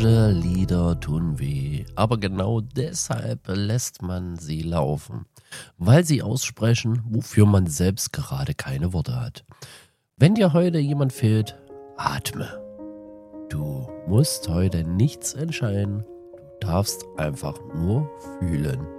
Lieder tun weh, aber genau deshalb lässt man sie laufen, weil sie aussprechen, wofür man selbst gerade keine Worte hat. Wenn dir heute jemand fehlt, atme. Du musst heute nichts entscheiden, du darfst einfach nur fühlen.